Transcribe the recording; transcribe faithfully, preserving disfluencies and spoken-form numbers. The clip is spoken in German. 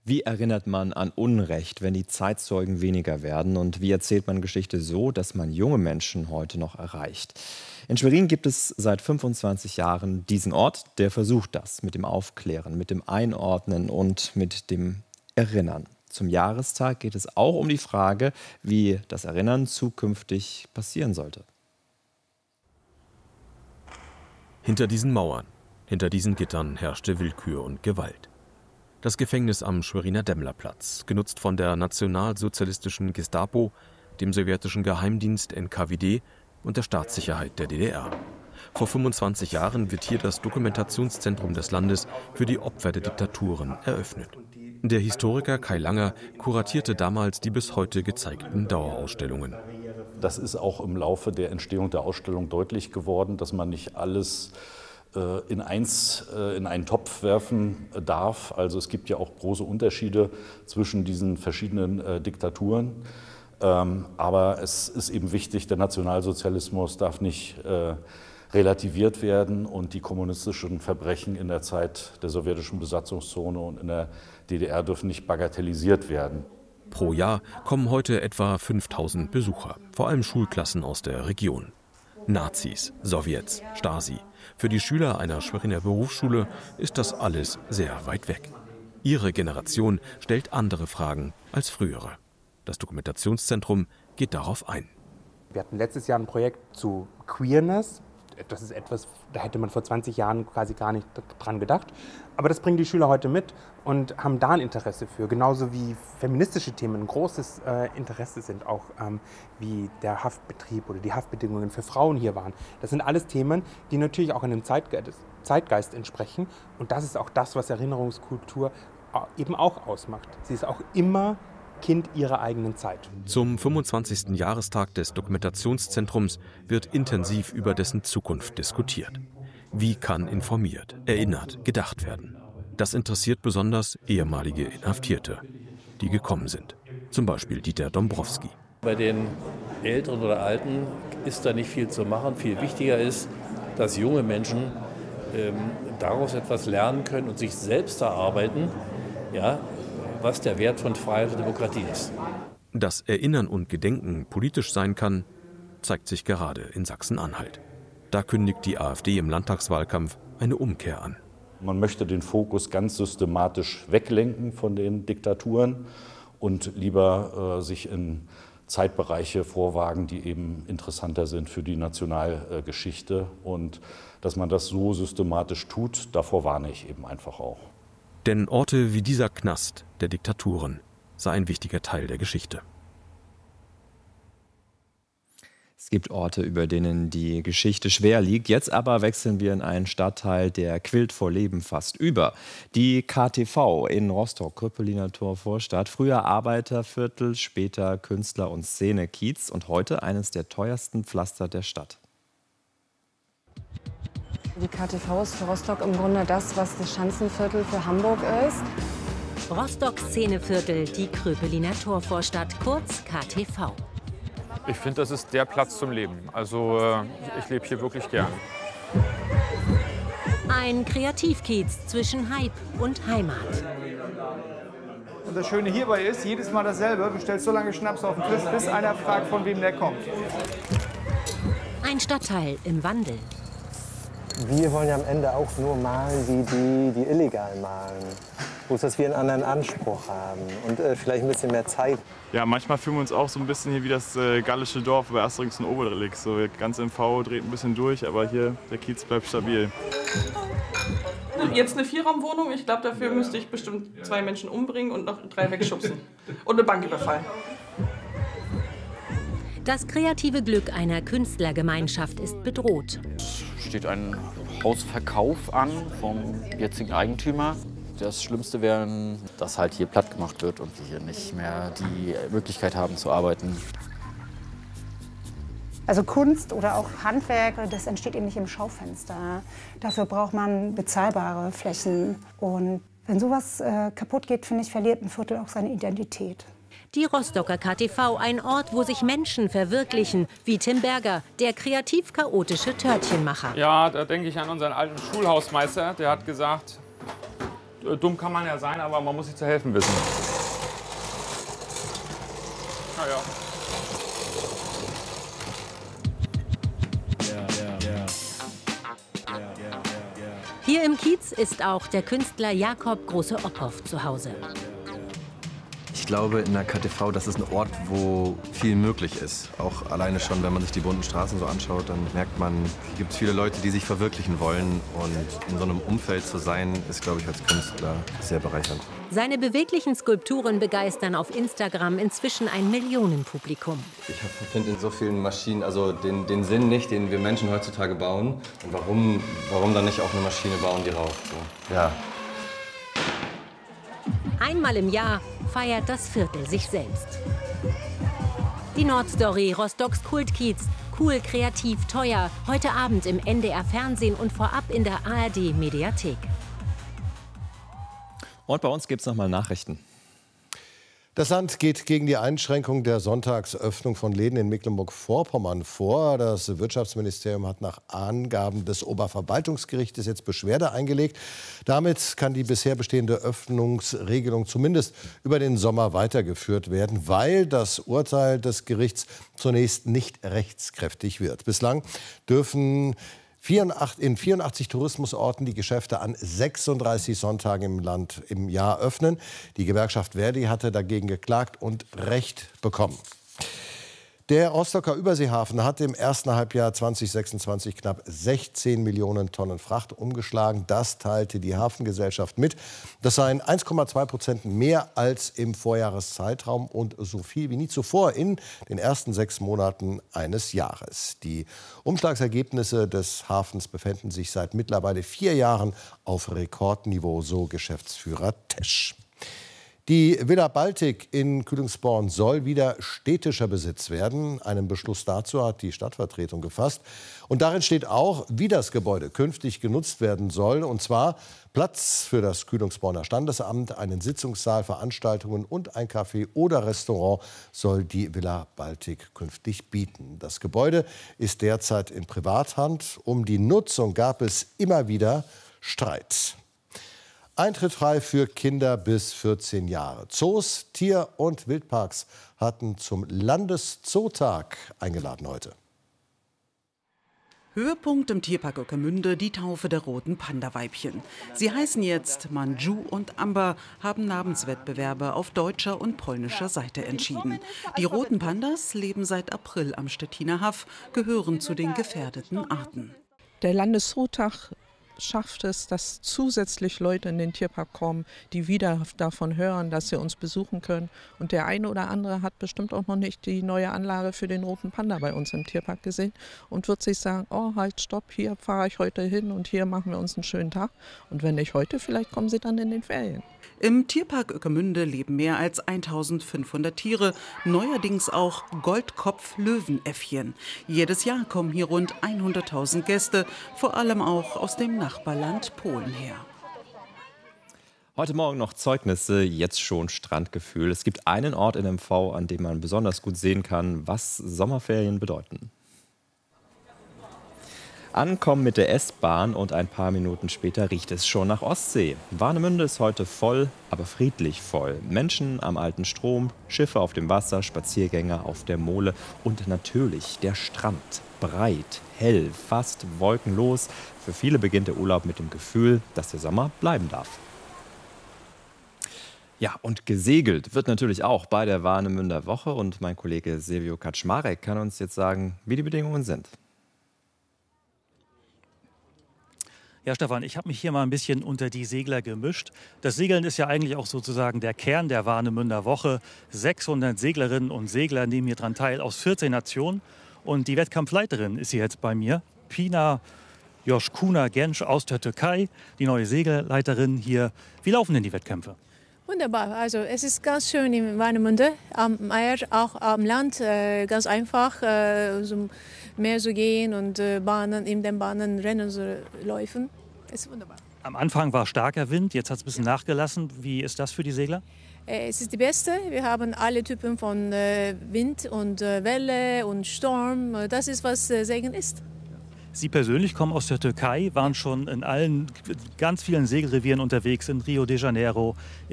Wie erinnert man an Unrecht, wenn die Zeitzeugen weniger werden? Und wie erzählt man Geschichte so, dass man junge Menschen heute noch erreicht? In Schwerin gibt es seit fünfundzwanzig Jahren diesen Ort, der versucht das mit dem Aufklären, mit dem Einordnen und mit dem Erinnern. Zum Jahrestag geht es auch um die Frage, wie das Erinnern zukünftig passieren sollte. Hinter diesen Mauern, hinter diesen Gittern herrschte Willkür und Gewalt. Das Gefängnis am Schweriner Demmlerplatz, genutzt von der nationalsozialistischen Gestapo, dem sowjetischen Geheimdienst N K W D und der Staatssicherheit der D D R. Vor fünfundzwanzig Jahren wird hier das Dokumentationszentrum des Landes für die Opfer der Diktaturen eröffnet. Der Historiker Kai Langer kuratierte damals die bis heute gezeigten Dauerausstellungen. Das ist auch im Laufe der Entstehung der Ausstellung deutlich geworden, dass man nicht alles in eins, in einen Topf werfen darf. Also es gibt ja auch große Unterschiede zwischen diesen verschiedenen äh, Diktaturen. Ähm, aber es ist eben wichtig, der Nationalsozialismus darf nicht äh, relativiert werden und die kommunistischen Verbrechen in der Zeit der sowjetischen Besatzungszone und in der D D R dürfen nicht bagatellisiert werden. Pro Jahr kommen heute etwa fünftausend Besucher, vor allem Schulklassen aus der Region. Nazis, Sowjets, Stasi. Für die Schüler einer Schweriner Berufsschule ist das alles sehr weit weg. Ihre Generation stellt andere Fragen als frühere. Das Dokumentationszentrum geht darauf ein. Wir hatten letztes Jahr ein Projekt zu Queerness. Das ist etwas, da hätte man vor zwanzig Jahren quasi gar nicht dran gedacht. Aber das bringen die Schüler heute mit und haben da ein Interesse für. Genauso wie feministische Themen ein großes äh, Interesse sind, auch ähm, wie der Haftbetrieb oder die Haftbedingungen für Frauen hier waren. Das sind alles Themen, die natürlich auch einem Zeitgeist, Zeitgeist entsprechen. Und das ist auch das, was Erinnerungskultur eben auch ausmacht. Sie ist auch immer Kind ihrer eigenen Zeit. Zum fünfundzwanzigsten Jahrestag des Dokumentationszentrums wird intensiv über dessen Zukunft diskutiert. Wie kann informiert, erinnert, gedacht werden? Das interessiert besonders ehemalige Inhaftierte, die gekommen sind. Zum Beispiel Dieter Dombrowski. Bei den Älteren oder Alten ist da nicht viel zu machen. Viel wichtiger ist, dass junge Menschen ähm, daraus etwas lernen können und sich selbst erarbeiten, ja, was der Wert von Freiheit und Demokratie ist. Dass Erinnern und Gedenken politisch sein kann, zeigt sich gerade in Sachsen-Anhalt. Da kündigt die AfD im Landtagswahlkampf eine Umkehr an. Man möchte den Fokus ganz systematisch weglenken von den Diktaturen und lieber äh, sich in Zeitbereiche vorwagen, die eben interessanter sind für die Nationalgeschichte. Und dass man das so systematisch tut, davor warne ich eben einfach auch. Denn Orte wie dieser Knast der Diktaturen sei ein wichtiger Teil der Geschichte. Es gibt Orte, über denen die Geschichte schwer liegt. Jetzt aber wechseln wir in einen Stadtteil, der quillt vor Leben fast über. Die K T V in Rostock, Kröpeliner Tor Vorstadt. Früher Arbeiterviertel, später Künstler- und Szene-Kiez und heute eines der teuersten Pflaster der Stadt. Die K T V ist für Rostock im Grunde das, was das Schanzenviertel für Hamburg ist. Rostock Szeneviertel, die Kröpeliner Torvorstadt, kurz K T V. Ich finde, das ist der Platz zum Leben. Also ich lebe hier wirklich gern. Ein Kreativkiez zwischen Hype und Heimat. Und das Schöne hierbei ist, jedes Mal dasselbe. Du stellst so lange Schnaps auf den Tisch, bis einer fragt, von wem der kommt. Ein Stadtteil im Wandel. Wir wollen ja am Ende auch nur malen, wie die, die illegal malen. Bloß, dass wir einen anderen Anspruch haben und äh, vielleicht ein bisschen mehr Zeit. Ja, manchmal fühlen wir uns auch so ein bisschen hier wie das äh, gallische Dorf bei Asterix und Obelix. So ganz M V dreht ein bisschen durch, aber hier, der Kiez bleibt stabil. Jetzt eine Vierraumwohnung. Ich glaube, dafür müsste ich bestimmt zwei Menschen umbringen und noch drei wegschubsen. Und eine Bank überfallen. Das kreative Glück einer Künstlergemeinschaft ist bedroht. Es steht ein Hausverkauf an vom jetzigen Eigentümer. Das Schlimmste wäre, dass halt hier platt gemacht wird und wir hier nicht mehr die Möglichkeit haben zu arbeiten. Also Kunst oder auch Handwerk, das entsteht eben nicht im Schaufenster. Dafür braucht man bezahlbare Flächen. Und wenn sowas äh, kaputt geht, finde ich, verliert ein Viertel auch seine Identität. Die Rostocker K T V, ein Ort, wo sich Menschen verwirklichen, wie Tim Berger, der kreativ-chaotische Törtchenmacher. Ja, da denke ich an unseren alten Schulhausmeister. Der hat gesagt, Dumm kann man ja sein, aber man muss sich zu helfen wissen. Na ja. Hier im Kiez ist auch der Künstler Jakob Große-Opphoff zu Hause. Ich glaube, in der K T V, das ist ein Ort, wo viel möglich ist. Auch alleine schon, wenn man sich die bunten Straßen so anschaut, dann merkt man, hier gibt es viele Leute, die sich verwirklichen wollen. Und in so einem Umfeld zu sein, ist, glaube ich, als Künstler sehr bereichernd. Seine beweglichen Skulpturen begeistern auf Instagram inzwischen ein Millionenpublikum. Ich finde in so vielen Maschinen also den, den Sinn nicht, den wir Menschen heutzutage bauen. Und warum, warum dann nicht auch eine Maschine bauen, die raucht? So. Ja. Einmal im Jahr feiert das Viertel sich selbst. Die Nordstory, Rostocks Kultkiez. Cool, kreativ, teuer. Heute Abend im N D R Fernsehen und vorab in der A R D Mediathek. Und bei uns gibt es nochmal Nachrichten. Das Land geht gegen die Einschränkung der Sonntagsöffnung von Läden in Mecklenburg-Vorpommern vor. Das Wirtschaftsministerium hat nach Angaben des Oberverwaltungsgerichtes jetzt Beschwerde eingelegt. Damit kann die bisher bestehende Öffnungsregelung zumindest über den Sommer weitergeführt werden, weil das Urteil des Gerichts zunächst nicht rechtskräftig wird. Bislang dürfen in vierundachtzig Tourismusorten die Geschäfte an sechsunddreißig Sonntagen im Land im Jahr öffnen. Die Gewerkschaft ver.di hatte dagegen geklagt und Recht bekommen. Der Rostocker Überseehafen hat im ersten Halbjahr zweitausendsechsundzwanzig knapp sechzehn Millionen Tonnen Fracht umgeschlagen. Das teilte die Hafengesellschaft mit. Das seien eins Komma zwei Prozent mehr als im Vorjahreszeitraum und so viel wie nie zuvor in den ersten sechs Monaten eines Jahres. Die Umschlagsergebnisse des Hafens befinden sich seit mittlerweile vier Jahren auf Rekordniveau, so Geschäftsführer Tesch. Die Villa Baltic in Kühlungsborn soll wieder städtischer Besitz werden. Einen Beschluss dazu hat die Stadtvertretung gefasst. Und darin steht auch, wie das Gebäude künftig genutzt werden soll. Und zwar Platz für das Kühlungsborner Standesamt, einen Sitzungssaal, Veranstaltungen und ein Café oder Restaurant soll die Villa Baltic künftig bieten. Das Gebäude ist derzeit in Privathand. Um die Nutzung gab es immer wieder Streit. Eintritt frei für Kinder bis vierzehn Jahre. Zoos, Tier- und Wildparks hatten zum Landeszootag eingeladen heute. Höhepunkt im Tierpark Ueckermünde die Taufe der roten Panda-Weibchen. Sie heißen jetzt Manju und Amber, haben Namenswettbewerbe auf deutscher und polnischer Seite entschieden. Die roten Pandas leben seit April am Stettiner Haff, gehören zu den gefährdeten Arten. Der Landeszootag schafft es, dass zusätzlich Leute in den Tierpark kommen, die wieder davon hören, dass sie uns besuchen können. Und der eine oder andere hat bestimmt auch noch nicht die neue Anlage für den roten Panda bei uns im Tierpark gesehen und wird sich sagen, oh halt, stopp, hier fahre ich heute hin und hier machen wir uns einen schönen Tag. Und wenn nicht heute, vielleicht kommen sie dann in den Ferien. Im Tierpark Ueckermünde leben mehr als eintausendfünfhundert Tiere, neuerdings auch Goldkopf-Löwenäffchen. Jedes Jahr kommen hier rund hunderttausend Gäste, vor allem auch aus dem Nachbarland Polen her. Heute Morgen noch Zeugnisse, jetzt schon Strandgefühl. Es gibt einen Ort in M V, an dem man besonders gut sehen kann, was Sommerferien bedeuten. Ankommen mit der S-Bahn und ein paar Minuten später riecht es schon nach Ostsee. Warnemünde ist heute voll, aber friedlich voll. Menschen am alten Strom, Schiffe auf dem Wasser, Spaziergänger auf der Mole und natürlich der Strand. Breit, hell, fast wolkenlos. Für viele beginnt der Urlaub mit dem Gefühl, dass der Sommer bleiben darf. Ja, und gesegelt wird natürlich auch bei der Warnemünder Woche. Und mein Kollege Silvio Kaczmarek kann uns jetzt sagen, wie die Bedingungen sind. Ja, Stefan, ich habe mich hier mal ein bisschen unter die Segler gemischt. Das Segeln ist ja eigentlich auch sozusagen der Kern der Warnemünder Woche. sechshundert Seglerinnen und Segler nehmen hier dran teil aus vierzehn Nationen. Und die Wettkampfleiterin ist hier jetzt bei mir, Pina Joschkuna Gensch aus der Türkei, die neue Segelleiterin hier. Wie laufen denn die Wettkämpfe? Wunderbar, also es ist ganz schön in Warnemünde, am Meer, auch am Land, äh, ganz einfach äh, zum Meer zu gehen und äh, Bahnen, in den Bahnen Rennen zu laufen. Es ist wunderbar. Am Anfang war starker Wind, jetzt hat es ein bisschen nachgelassen. Wie ist das für die Segler? Äh, es ist die beste. Wir haben alle Typen von äh, Wind und äh, Welle und Sturm. Das ist, was äh, Segeln ist. Sie persönlich kommen aus der Türkei, waren schon in allen ganz vielen Segelrevieren unterwegs, in Rio de Janeiro,